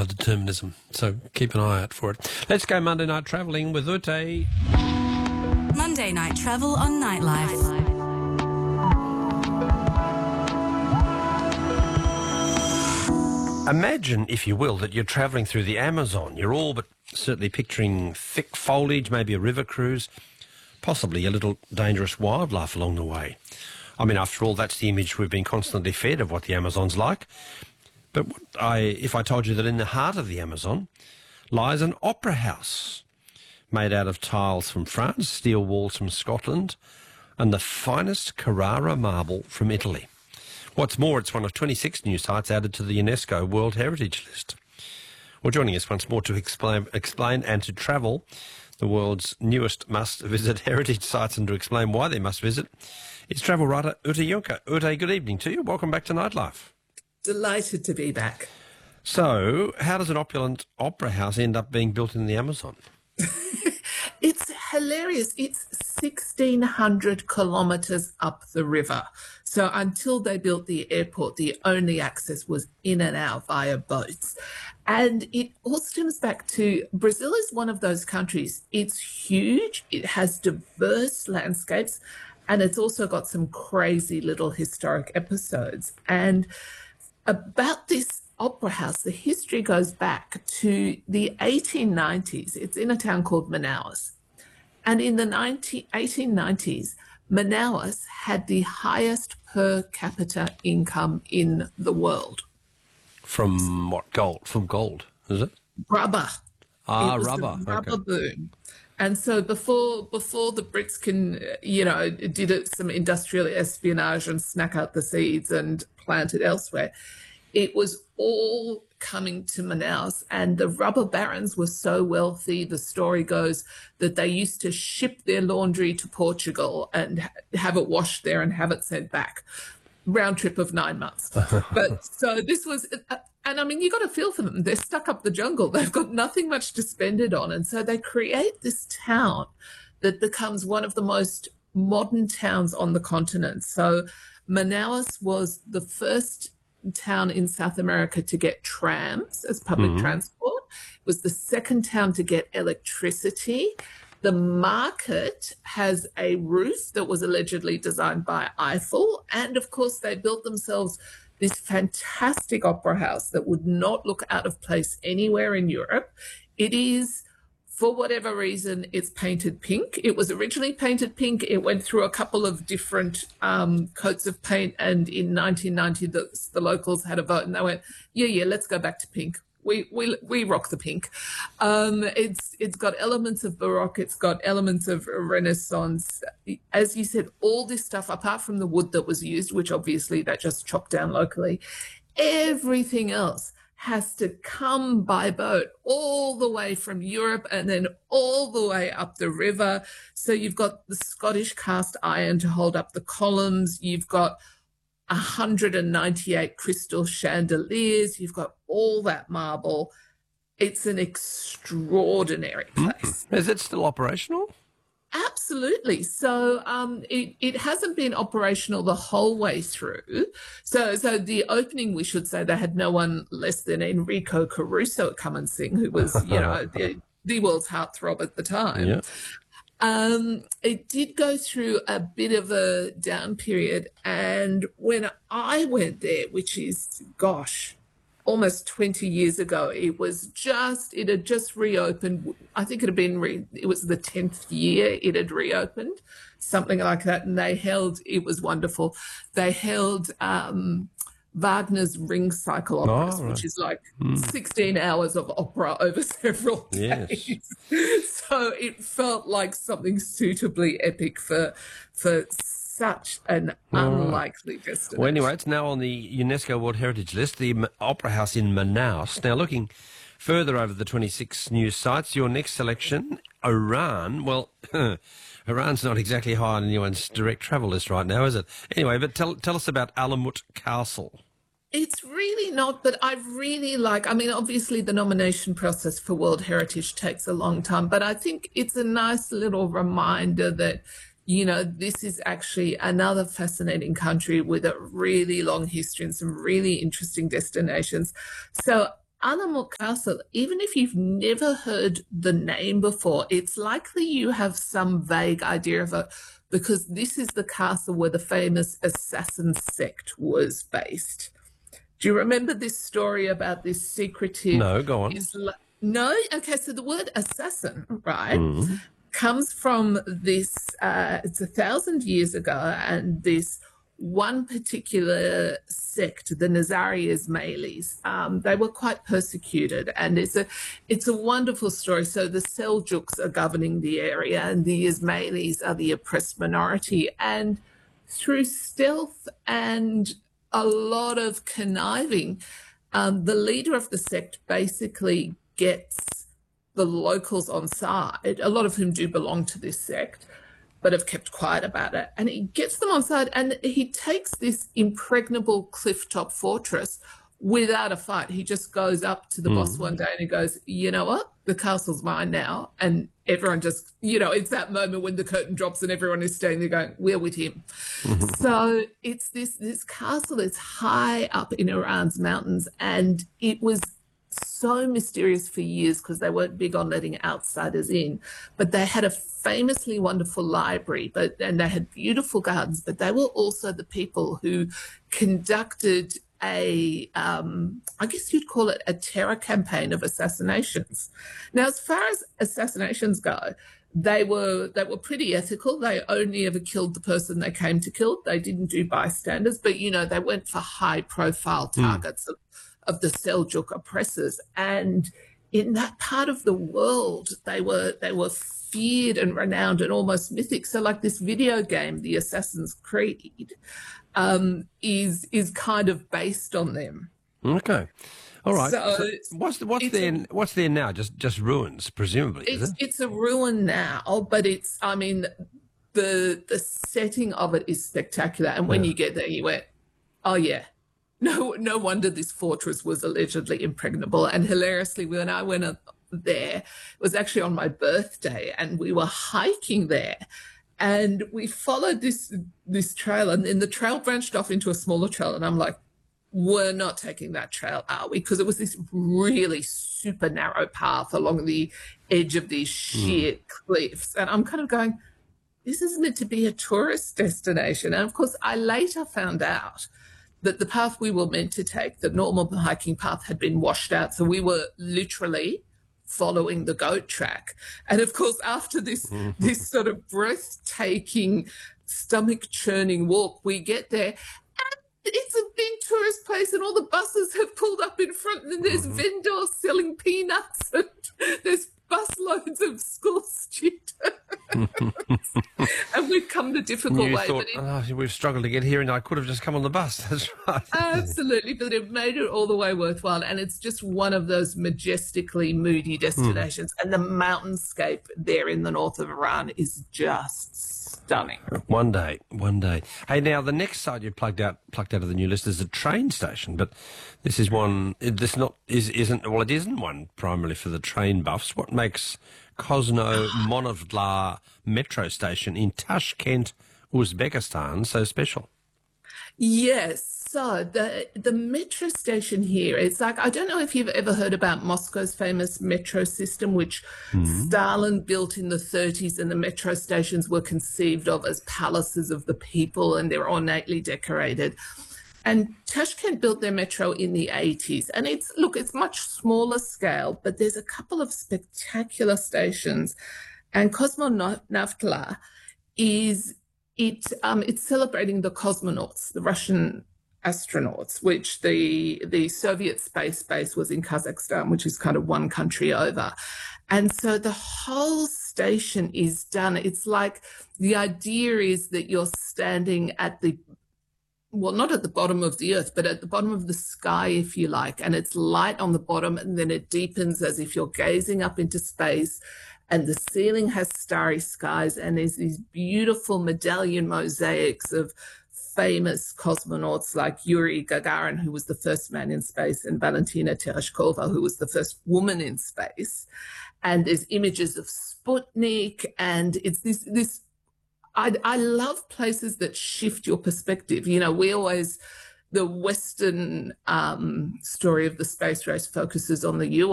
determinism. So keep an eye out for it. Let's go Monday night travelling with Ute. Monday Night Travel on Nightlife. Imagine, if you will, that you're travelling through the Amazon. You're all but certainly picturing thick foliage, maybe a river cruise, possibly a little dangerous wildlife along the way. I mean, after all, that's the image we've been constantly fed of what the Amazon's like. But if I told you that in the heart of the Amazon lies an opera house made out of tiles from France, steel walls from Scotland, and the finest Carrara marble from Italy. What's more, it's one of 26 new sites added to the UNESCO World Heritage List. Well, joining us once more to explain and to travel the world's newest must-visit heritage sites and to explain why they must visit is travel writer Ute Juncker. Ute, good evening to you. Welcome back to Nightlife. Delighted to be back. So, how does an opulent opera house end up being built in the Amazon? It's hilarious. It's 1,600 kilometres up the river. So until they built the airport, the only access was in and out via boats. And it all stems back to Brazil is one of those countries. It's huge. It has diverse landscapes. And it's also got some crazy little historic episodes. And about this opera house, the history goes back to the 1890s. It's in a town called Manaus. And in the 1890s, Manaus had the highest per capita income in the world. From what? Gold? From gold, is it? Rubber. Ah, it was rubber. The rubber boom. And so before the Brits did some industrial espionage and snuck out the seeds and planted elsewhere, it was all coming to Manaus, and the rubber barons were so wealthy, the story goes, that they used to ship their laundry to Portugal and have it washed there and have it sent back. Round trip of 9 months. But so this was, and I mean, you got to feel for them. They're stuck up the jungle. They've got nothing much to spend it on. And so they create this town that becomes one of the most modern towns on the continent. So Manaus was the first town in South America to get trams as public transport. It was the second town to get electricity. The market has a roof that was allegedly designed by Eiffel. And of course, they built themselves this fantastic opera house that would not look out of place anywhere in Europe. It is, for whatever reason, it's painted pink. It was originally painted pink. It went through a couple of different coats of paint. And in 1990, the locals had a vote and they went, yeah, let's go back to pink. We rock the pink. It's got elements of Baroque. It's got elements of Renaissance. As you said, all this stuff, apart from the wood that was used, which obviously they just chopped down locally, everything else has to come by boat all the way from Europe and then all the way up the river. So you've got the Scottish cast iron to hold up the columns. You've got 198 crystal chandeliers. You've got all that marble. It's an extraordinary place. Is it still operational? Absolutely. So it hasn't been operational the whole way through. So the opening, we should say, they had no one less than Enrico Caruso come and sing, who was, the world's heartthrob at the time. Yeah. It did go through a bit of a down period. And when I went there, which is, almost 20 years ago, it had just reopened. I think it was the 10th year it had reopened, something like that. And it was wonderful. They held Wagner's Ring Cycle operas, which is like 16 hours of opera over several days. Yes. So it felt like something suitably epic for such an unlikely destination. Well, anyway, it's now on the UNESCO World Heritage List, the Opera House in Manaus. Now, looking further over the 26 new sites, your next selection, Oran. Well, Oran's not exactly high on anyone's direct travel list right now, is it? Anyway, but tell us about Alamut Castle. It's really not, but I really obviously the nomination process for World Heritage takes a long time, but I think it's a nice little reminder that, this is actually another fascinating country with a really long history and some really interesting destinations. So Alamut Castle, even if you've never heard the name before, it's likely you have some vague idea of it because this is the castle where the famous assassin sect was based. Do you remember this story about this secretive? No, go on. No? Okay, so the word assassin, right, comes from this, it's 1,000 years ago, and this one particular sect, the Nizari Ismailis, they were quite persecuted, and it's a wonderful story. So the Seljuks are governing the area, and the Ismailis are the oppressed minority. And through stealth and a lot of conniving, the leader of the sect basically gets the locals on side, a lot of whom do belong to this sect, but have kept quiet about it. And he gets them on side and he takes this impregnable cliff-top fortress without a fight. He just goes up to the boss one day and he goes, you know what? The castle's mine now. And everyone just, it's that moment when the curtain drops and everyone is standing there going, we're with him. So it's this castle that's high up in Iran's mountains, and it was so mysterious for years because they weren't big on letting outsiders in, but they had a famously wonderful library, and they had beautiful gardens, but they were also the people who conducted I guess you'd call it a terror campaign of assassinations. Now, as far as assassinations go, they were pretty ethical. They only ever killed the person they came to kill. They didn't do bystanders, but they went for high profile targets of the Seljuk oppressors. And in that part of the world, they were feared and renowned and almost mythic. So like this video game, the Assassin's Creed, is kind of based on them. Okay. All right. So what's there now? Just ruins, presumably, is it? It's a ruin now, but the setting of it is spectacular. And when you get there, you went, oh yeah. No wonder this fortress was allegedly impregnable. And hilariously, when I went up there, it was actually on my birthday, and we were hiking there, and we followed this trail, and then the trail branched off into a smaller trail, and I'm like, we're not taking that trail, are we? Because it was this really super narrow path along the edge of these sheer cliffs, and I'm kind of going, this isn't meant to be a tourist destination. And of course, I later found out that the path we were meant to take, the normal hiking path, had been washed out. So we were literally following the goat track. And of course, after this sort of breathtaking, stomach-churning walk, we get there, and it's a big tourist place, and all the buses have pulled up in front, and there's vendors selling peanuts, and there's busloads of school students. And we've come the difficult way. Thought, we've struggled to get here, and I could have just come on the bus. That's right. Absolutely, but it made it all the way worthwhile. And it's just one of those majestically moody destinations. And the mountainscape there in the north of Iran is just stunning. One day. Hey, now the next site you plucked out of the new list is a train station, but this is one. It isn't one primarily for the train buffs. What makes Kosno Monovlar metro station in Tashkent, Uzbekistan so special? Yes. So the metro station here, it's like, I don't know if you've ever heard about Moscow's famous metro system, which Stalin built in the 30s, and the metro stations were conceived of as palaces of the people, and they're ornately decorated. And Tashkent built their metro in the 80s. And it's much smaller scale, but there's a couple of spectacular stations. And Kosmonavtla it's celebrating the cosmonauts, the Russian astronauts, which the Soviet space base was in Kazakhstan, which is kind of one country over. And so the whole station is done. It's like the idea is that you're standing at not at the bottom of the earth, but at the bottom of the sky, if you like, and it's light on the bottom, and then it deepens as if you're gazing up into space, and the ceiling has starry skies, and there's these beautiful medallion mosaics of famous cosmonauts like Yuri Gagarin, who was the first man in space, and Valentina Tereshkova, who was the first woman in space. And there's images of Sputnik, and it's I love places that shift your perspective. We always the Western story of the space race focuses on the